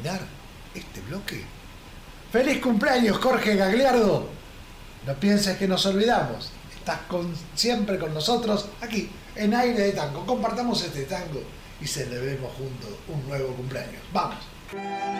terminar este bloque. ¡Feliz cumpleaños, Jorge Gagliardo! No pienses que nos olvidamos. Estás siempre con nosotros aquí, en Aire de Tango. Compartamos este tango y celebremos juntos un nuevo cumpleaños. ¡Vamos!